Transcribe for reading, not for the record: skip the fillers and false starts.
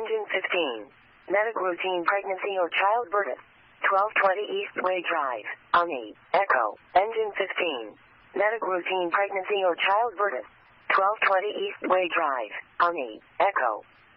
Engine 15. Medic routine pregnancy or childbirth. 1220 Eastway Drive, Omni, Echo, Engine 15. Medic routine pregnancy or childbirth. 1220 Eastway Drive, Omni, Echo.